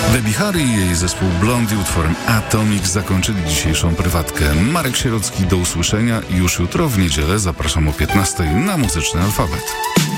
Debbie Harry i jej zespół Blondie utworem Atomic zakończyli dzisiejszą prywatkę. Marek Sierocki, do usłyszenia. Już jutro w niedzielę zapraszam o 15:00 na Muzyczny Alfabet.